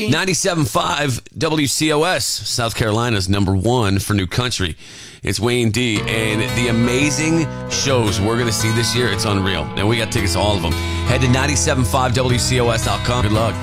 97.5 WCOS, South Carolina's #1 for new country. It's Wayne D. And the amazing shows we're going to see this year, it's unreal. And we got tickets to all of them. Head to 97.5WCOS.com. Good luck.